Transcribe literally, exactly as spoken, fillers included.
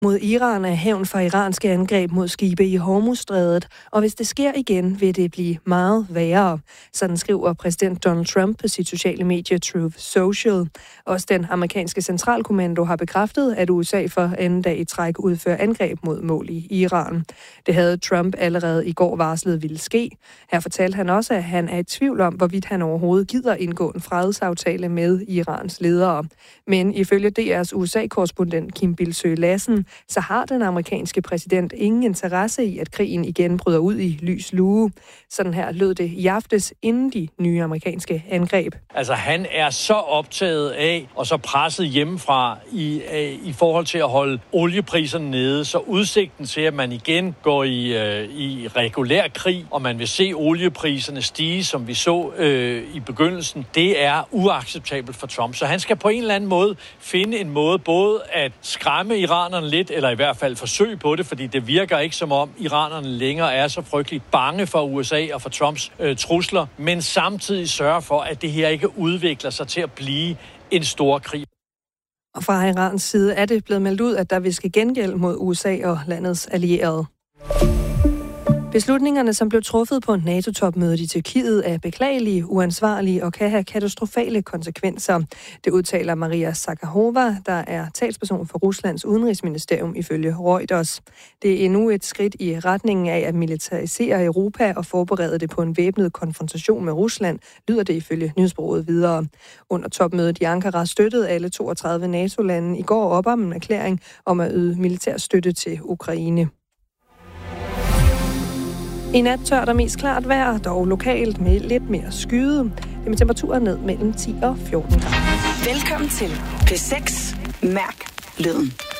mod Iran af hævn for iranske angreb mod skibe i Hormuzstrædet, og hvis det sker igen, vil det blive meget værre. Sådan skriver præsident Donald Trump på sit sociale medie Truth Social. Også den amerikanske centralkommando har bekræftet, at U S A for anden dag i træk udfører angreb mod mål i Iran. Det havde Trump allerede i går varslet ville ske. Her fortalte han også, at han er i tvivl om, hvorvidt han overhovedet gider indgå en fredsaftale med Irans ledere. Men ifølge D R's U S A-korrespondent Kim Bildsøe Lassen, så har den amerikanske præsident ingen interesse i, at krigen igen bryder ud i lys lue. Sådan her lød det i aftes inden de nye amerikanske angreb. Altså han er så optaget af og så presset hjemmefra i, i forhold til at holde oliepriserne nede, så udsigten til, at man igen går i, øh, i regulær krig, og man vil se oliepriserne stige, som vi så øh, i begyndelsen, det er uacceptabelt for Trump. Så han skal på en eller anden måde finde en måde både at skræmme iranerne lidt, eller i hvert fald forsøge på det, fordi det virker ikke som om iranerne længere er så frygteligt bange for U S A og for Trumps øh, trusler, men samtidig sørge for, at det her ikke udvikler sig til at blive en stor krig. Og fra Irans side er det blevet meldt ud, at der vil ske gengæld mod U S A og landets allierede. Beslutningerne, som blev truffet på NATO-topmødet i Tyrkiet, er beklagelige, uansvarlige og kan have katastrofale konsekvenser. Det udtaler Maria Zakharova, der er talsperson for Ruslands udenrigsministerium ifølge Reuters. Det er endnu et skridt i retningen af at militarisere Europa og forberede det på en væbnet konfrontation med Rusland, lyder det ifølge nyhedsbureauet videre. Under topmødet i Ankara støttede alle toogtredive NATO-lande i går op om en erklæring om at yde militær støtte til Ukraine. I nat tørt og mest klart vejr, dog lokalt med lidt mere skyde. Det med temperaturen ned mellem ti og fjorten grader. Velkommen til P seks. Mærk lyden.